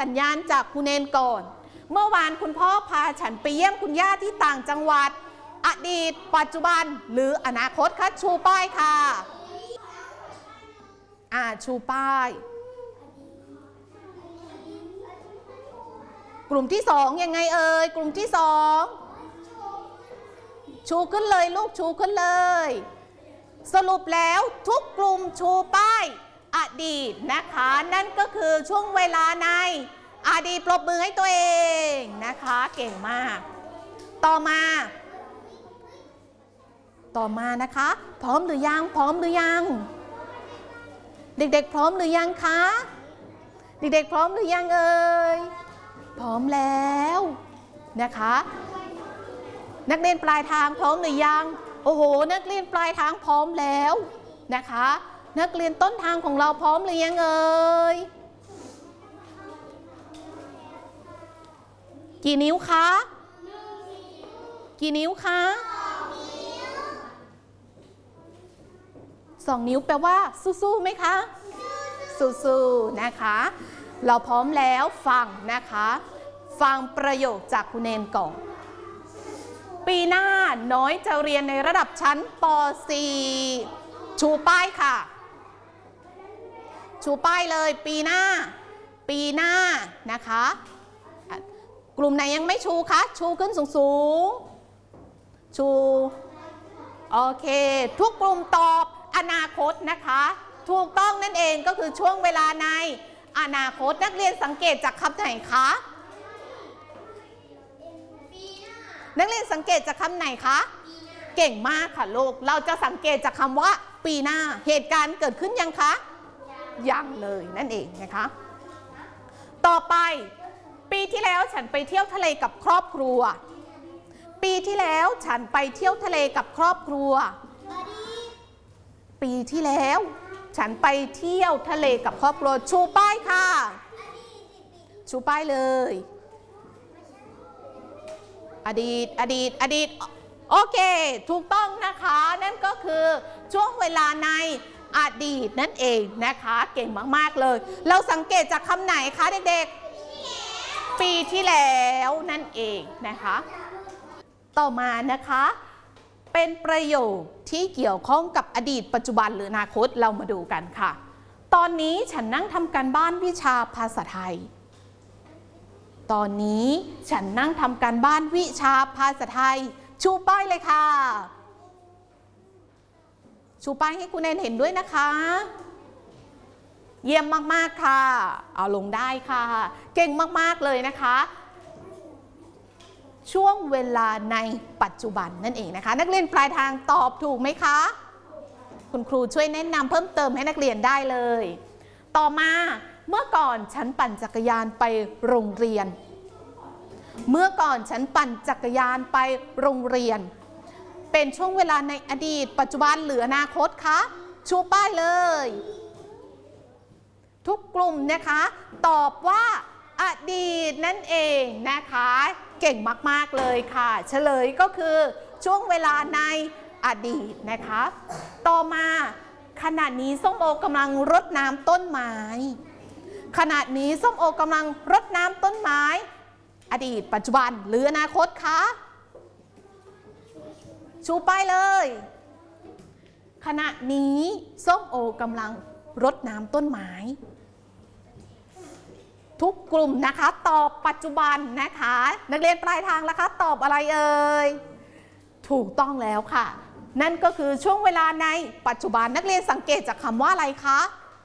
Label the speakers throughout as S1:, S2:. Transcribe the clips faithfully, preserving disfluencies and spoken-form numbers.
S1: สัญญาณจากคุณเนนก่อนเมื่อวานคุณพ่อพาฉันไปเยี่ยมคุณย่าที่ต่างจังหวัดอดีตปัจจุบันหรืออนาคตคะชูป้ายค่ะอ่าชูป้ายกลุ่มที่สองยังไงเอ่ยกลุ่มที่สองชูขึ้นเลยลูกชูขึ้นเลยสรุปแล้วทุกกลุ่มชูป้ายอดีตนะคะนั่นก็คือช่วงเวลาในอดีตปรบมือให้ตัวเองนะคะเก่งมากต่อมาต่อมานะคะพร้อมหรือยังพร้อมหรือยังเด็กๆพร้อมหรือยังคะเด็กๆพร้อมหรือยังเอ่ยพร้อมแล้วนะคะนักเรียนปลายทางพร้อมหรือยังโอ้โหนักเรียนปลายทางพร้อมแล้วนะคะนักเรียนต้นทางของเราพร้อมหรือยังเอ่ยกี่นิ้วคะกี่นิ้วคะสองนิ้วแปลว่าสู้ๆไหมคะสู้ๆนะคะเราพร้อมแล้วฟังนะคะฟังประโยคจากคุณเนนก่อนปีหน้าน้อยจะเรียนในระดับชั้นป .สี่ ชูป้ายค่ะชูป้ายเลยปีหน้าปีหน้านะคะกลุ่มไหนยังไม่ชูคะชูขึ้นสูงๆชูโอเคทุกกลุ่มตอบอนาคตนะคะถูกต้องนั่นเองก็คือช่วงเวลาในอนาคตนักเรียนสังเกตจากคำไหนคะนักเรียนสังเกตจากคำไหนคะเก่งมากค่ะลูกเราจะสังเกตจากคำว่าปีหน้าเหตุการณ์เกิดขึ้นยังคะยังเลยนั่นเองนะคะต่อไปปีที่แล้วฉันไปเที่ยวทะเลกับครอบครัวปีที่แล้วฉันไปเที่ยวทะเลกับครอบครัวปีที่แล้วฉันไปเที่ยวทะเลกับครอบครัวชูป้ายค่ะชูป้ายเลยอดีตอดีตอดีตโอเคถูกต้องนะคะนั่นก็คือช่วงเวลาในอดีตนั่นเองนะคะเก่งมากๆเลยเราสังเกตจากคำไหนคะเด็กๆปีที่แล้วนั่นเองนะคะต่อมานะคะเป็นประโยคที่เกี่ยวข้องกับอดีตปัจจุบันหรืออนาคตเรามาดูกันค่ะตอนนี้ฉันนั่งทำการบ้านวิชาภาษาไทยตอนนี้ฉันนั่งทำการบ้านวิชาภาษาไทยชูป้ายเลยค่ะชูป้ายให้คุณเนนเห็นด้วยนะคะเยี่ยมมากๆค่ะเอาลงได้ค่ะเก่งมากๆเลยนะคะช่วงเวลาในปัจจุบันนั่นเองนะคะนักเรียนปลายทางตอบถูกไหมคะคุณครูช่วยแนะนำเพิ่มเติมให้นักเรียนได้เลยต่อมาเมื่อก่อนฉันปั่นจักรยานไปโรงเรียนเมื่อก่อนฉันปั่นจักรยานไปโรงเรียนเป็นช่วงเวลาในอดีตปัจจุบันหรืออนาคตคะชูป้ายเลยทุกกลุ่มนะคะตอบว่าอดีตนั่นเองนะคะเก่งมากๆเลยค่ะเฉลยก็คือช่วงเวลาในอดีตนะคะต่อมาขณะนี้ส้มโอกำลังรดน้ำต้นไม้ขณะนี้ส้มโอกำลังรดน้ำต้นไม้อดีตปัจจุบันหรืออนาคตคะชูป้ายเลยขณะนี้ส้มโอกำลังรดน้ำต้นไม้ทุกกลุ่มนะคะตอบปัจจุบันนะคะนักเรียนปลายทางล่ะคะตอบอะไรเอ่ยถูกต้องแล้วค่ะนั่นก็คือช่วงเวลาในปัจจุบันนักเรียนสังเกตจากคำว่าอะไรคะ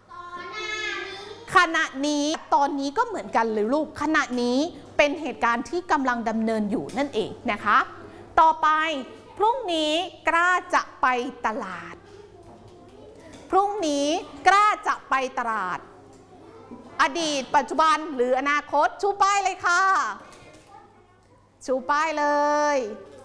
S1: ขณะนี้ตอนนี้ก็เหมือนกันเลยลูกขณะนี้เป็นเหตุการณ์ที่กำลังดำเนินอยู่นั่นเองนะคะต่อไปพรุ่งนี้กล้าจะไปตลาดพรุ่งนี้กล้าจะไปตลาดอดีตปัจจุบันหรืออนาคตชูป้ายเลยค่ะชูป้ายเลย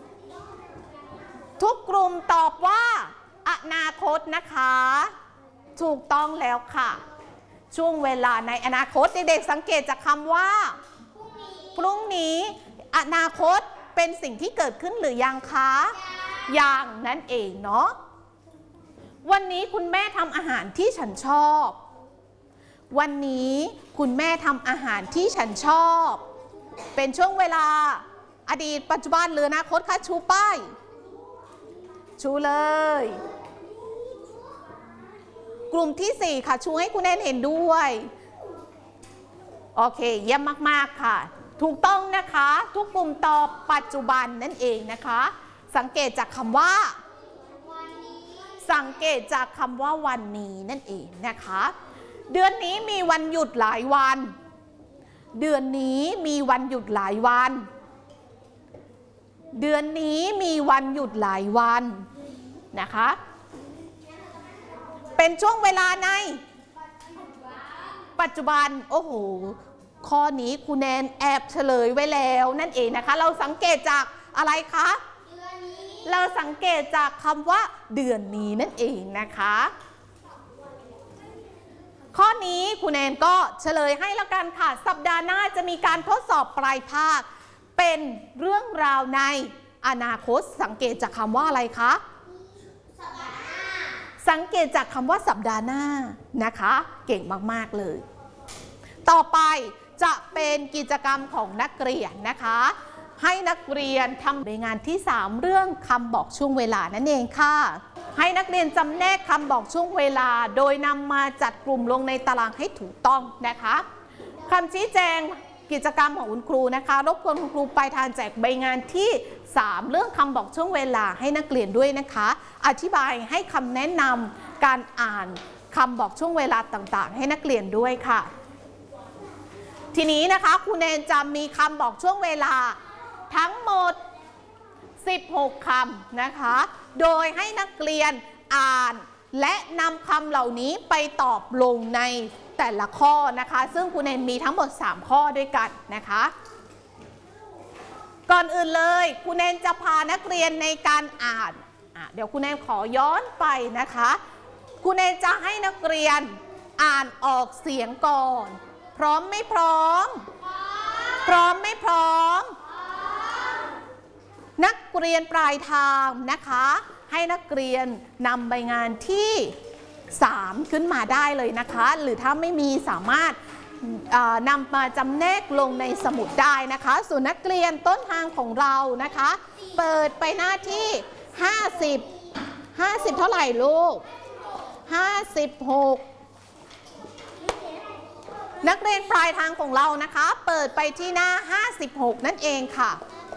S1: ทุกกลุ่มตอบว่าอนาคตนะคะถูกต้องแล้วค่ะช่วงเวลาในอนาคตเด็กๆสังเกตจากคำว่าพรุ่งนี้อนาคตเป็นสิ่งที่เกิดขึ้นหรือยังคะยังนั่นเองเนาะวันนี้คุณแม่ทำอาหารที่ฉันชอบวันนี้คุณแม่ทำอาหารที่ฉันชอบ เป็นช่วงเวลาอดีตปัจจุบันหรืออนาคตคะชูป้ายชูเลยกลุ่มที่สี่ค่ะชูให้คุณแนนเห็นด้วยโอเคเยี่ยมมากๆค่ะถูกต้องนะคะทุกกลุ่มตอบปัจจุบันนั่นเองนะคะสังเกตจากคำว่าสังเกตจากคำว่าวันนี้นั่นเองนะคะเดือนนี้มีวันหยุดหลายวันเดือนนี้มีวันหยุดหลายวันเดือนนี้มีวันหยุดหลายวันนะคะเป็นช่วงเวลาในปัจจุบันโอ้โหข้อนี้คุณแนนแอบเฉลยไว้แล้วนั่นเองนะคะเราสังเกตจากอะไรคะเราสังเกตจากคำว่าเดือนนี้นั่นเองนะคะข้อนี้คุณแนนก็เฉลยให้แล้วกันค่ะสัปดาห์หน้าจะมีการทดสอบปลายภาคเป็นเรื่องราวในอนาคตสังเกตจากคำว่าอะไรคะสังเกตจากคำว่าสัปดาห์หน้านะคะเก่งมากๆเลยต่อไปจะเป็นกิจกรรมของนักเรียนนะคะให้นักเรียนทำในงานที่สามเรื่องคำบอกช่วงเวลานั่นเองค่ะให้นักเรียนจำแนกคำบอกช่วงเวลาโดยนำมาจัดกลุ่มลงในตารางให้ถูกต้องนะคะคำชี้แจงกิจกรรมของคุณครูนะคะรบกวนคุณครูไปทานแจกใบงานที่สามเรื่องคำบอกช่วงเวลาให้นักเรียนด้วยนะคะอธิบายให้คำแนะนำการอ่านคำบอกช่วงเวลาต่างๆให้นักเรียนด้วยค่ะทีนี้นะคะครูแนนจะมีคำบอกช่วงเวลาทั้งหมดสิบหกคำนะคะโดยให้นักเรียนอ่านและนำคำเหล่านี้ไปตอบลงในแต่ละข้อนะคะซึ่งครูแนนมีทั้งหมดสามข้อด้วยกันนะคะก่อนอื่นเลยครูแนนจะพานักเรียนในการอ่านอ่ะเดี๋ยวครูแนนขอย้อนไปนะคะครูแนนจะให้นักเรียนอ่านออกเสียงก่อนพร้อมไม่พร้อมพร้อมไม่พร้อมนักเรียนปลายทางนะคะให้นักเรียนนำใบงานที่สามขึ้นมาได้เลยนะคะหรือถ้าไม่มีสามารถนำมาจำแนกลงในสมุดได้นะคะส่วนนักเรียนต้นทางของเรานะคะเปิดไปหน้าที่ห้าสิบ ห้าสิบเท่าไหร่ลูกห้าสิบหกนักเรียนปลายทางของเรานะคะเปิดไปที่หน้าห้าสิบหกนั่นเองค่ะ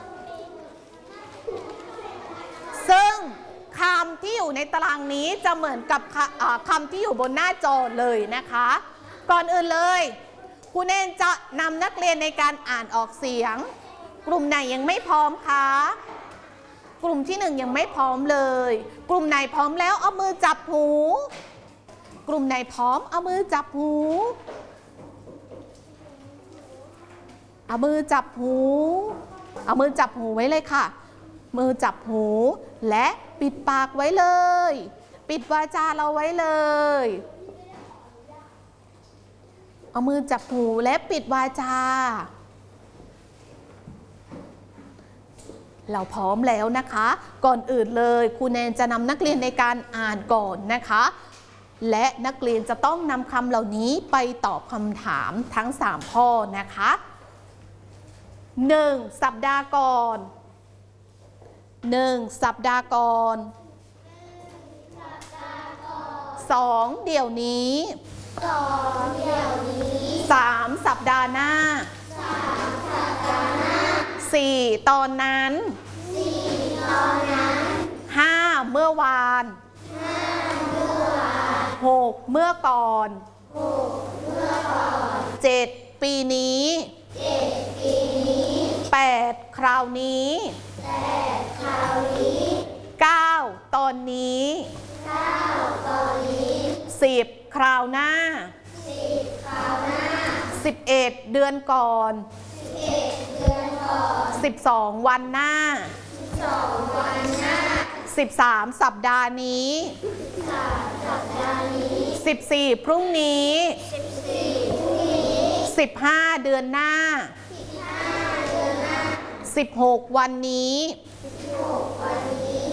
S1: ซึ่งคำที่อยู่ในตารางนี้จะเหมือนกับคำที่อยู่บนหน้าจอเลยนะคะก่อนอื่นเลยครูเนนจะนำนักเรียนในการอ่านออกเสียงกลุ่มไหนยังไม่พร้อมคะกลุ่มที่หนึ่งยังไม่พร้อมเลยกลุ่มไหนพร้อมแล้วเอามือจับหูกลุ่มไหนพร้อมเอามือจับหูเอามือจับหูเอามือจับหูไว้เลยค่ะมือจับหูและปิดปากไว้เลยปิดวาจาเราไว้เลยเอามือจับหูและปิดวาจาเราพร้อมแล้วนะคะก่อนอื่นเลยครูแนนจะนำนักเรียนในการอ่านก่อนนะคะและนักเรียนจะต้องนำคำเหล่านี้ไปตอบคำถามทั้งสามข้อนะคะหนึ่งสัปดาห์ก่อนหนึ่งสัปดาห์ก่อนสองเดี๋ยวนี้สองเดี๋ยวนี้สามสัปดาห์หน้าสามสัปดาห์หน้าสี่ตอนนั้นสี่ตอนนั้นห้าเมื่อวานห้าเมื่อวานหกเมื่อก่อนหกเมื่อก่อนเจ็ดปีนี้เจ็ดปีนี้แปดคราวนี้แปดคราวนี้เก้าตอนนี้เก้าตอนนี้สิบคราวหน้าสิบคราวหน้าสิบเอ็ดเดือนก่อนสิบเอ็ดเดือนก่อนสิบสองวันหน้าสิบสองวันหน้าสิบสามสัปดาห์นี้สิบสามสัปดาห์นี้สิบสี่พรุ่งนี้สิบสี่พรุ่งนี้สิบห้าเดือนหน้าสิบห้าเดือนหน้าสิบหกวันนี้สิบหกวันนี้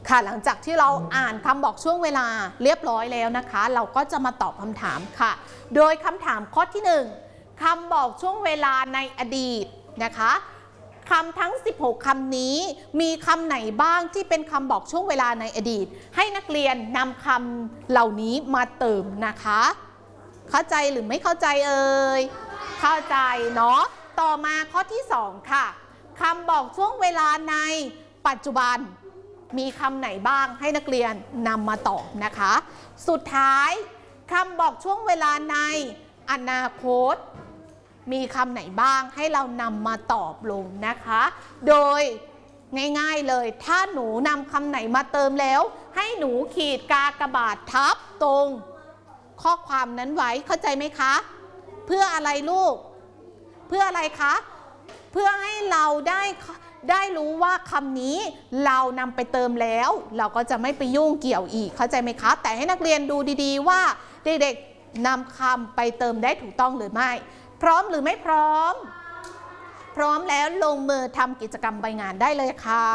S1: ค่ะหลังจากที่เราอ่านคำบอกช่วงเวลาเรียบร้อยแล้วนะคะเราก็จะมาตอบคำถามค่ะโดยคำถามข้อที่หนึ่งคำบอกช่วงเวลาในอดีตนะคะคำทั้งสิบหกคำนี้มีคำไหนบ้างที่เป็นคำบอกช่วงเวลาในอดีตให้นักเรียนนำคำเหล่านี้มาเติมนะคะเข้าใจหรือไม่เข้าใจเอ่ยเข้าใจเนาะต่อมาข้อที่สองค่ะคำบอกช่วงเวลาในปัจจุบันมีคำไหนบ้างให้นักเรียนนำมาตอบนะคะสุดท้ายคำบอกช่วงเวลาในอนาคตมีคำไหนบ้างให้เรานำมาตอบลงนะคะโดยง่ายๆเลยถ้าหนูนำคำไหนมาเติมแล้วให้หนูขีดกากบาททับตรงข้อความนั้นไว้เข้าใจไหมคะเพื่ออะไรลูกเพื่ออะไรคะเพื่อให้เราได้ได้รู้ว่าคำนี้เรานำไปเติมแล้วเราก็จะไม่ไปยุ่งเกี่ยวอีกเข้าใจไหมคะแต่ให้นักเรียนดูดีๆว่าเด็กๆนำคำไปเติมได้ถูกต้องหรือไม่พร้อมหรือไม่พร้อมพร้อมแล้วลงมือทำกิจกรรมใบงานได้เลยค่ะ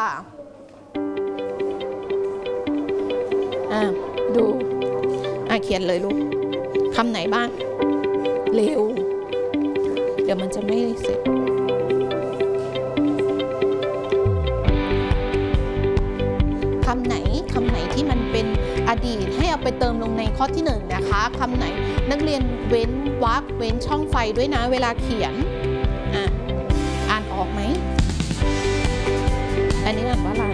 S1: อ่ะดูอ่ะเขียนเลยลูกคำไหนบ้างเร็วเดี๋ยวมันจะไม่เสร็จคำไหนคำไหนที่มันเป็นอดีตให้เอาไปเติมลงในข้อที่หนึ่งนะคะคำไหนนักเรียนเว้นวรรคเว้นช่องไฟด้วยนะเวลาเขียนอ่ะอ่านออกไหมอันนี้อ่านว่าอะไร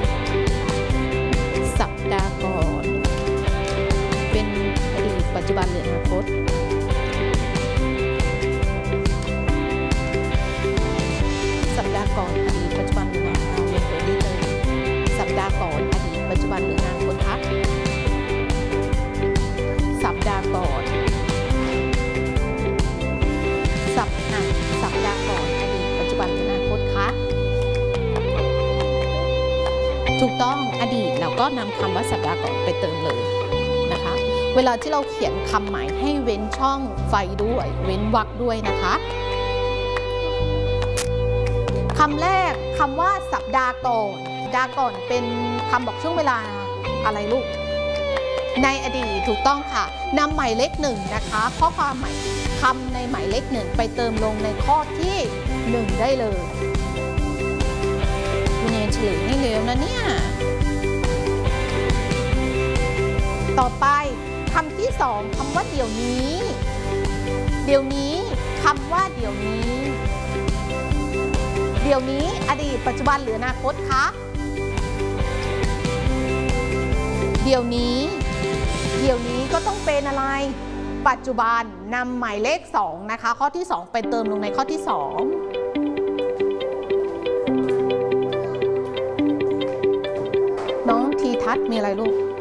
S1: สัปดาห์ก่อนเป็นอดีตปัจจุบันหรืออนาคตสัปดาห์ก่อนอดีตปัจจุบันหรืออนาคตเรียนตัวนี้เลยสัปดาห์ก่อนอดีตปัจจุบันหรืออนาคตคะสัปดาห์ก่อนสัปอ่ะสัปดาห์ก่อนอดีตปัจจุบันหรืออนาคตคะถูกต้องอดีตเราก็นำคำว่าสัปดาห์ก่อนไปเติมเลยนะคะเวลาที่เราเขียนคำหมายให้เว้นช่องไฟด้วยเว้นวรรคด้วยนะคะคำแรกคำว่าสัปดาห์ก่อนสัปดาห์ก่อนเป็นคำบอกช่วงเวลาอะไรลูกในอดีตถูกต้องค่ะนำหมายเลขหนึ่งนะคะข้อความหมายคำในหมายเลขหนึ่งไปเติมลงในข้อที่หนึ่งได้เลยคุณเนยเฉลยให้เร็วนะเนี่ยต่อไปคำที่สองคำว่าเดี๋ยวนี้เดี๋ยวนี้คำว่าเดี๋ยวนี้เดี๋ยวนี้อดีตปัจจุบันหรืออนาคตคะเดี๋ยวนี้เดี๋ยวนี้ก็ต้องเป็นอะไรปัจจุบันนำหมายเลขสองนะคะข้อที่สองไปเติมลงในข้อที่สองน้องทีทัศน์มีอะไรลูก